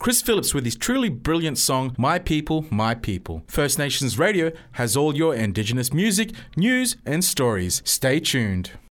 Chris Phillips with his truly brilliant song, My People, My People. First Nations Radio has all your Indigenous music, news and stories. Stay tuned.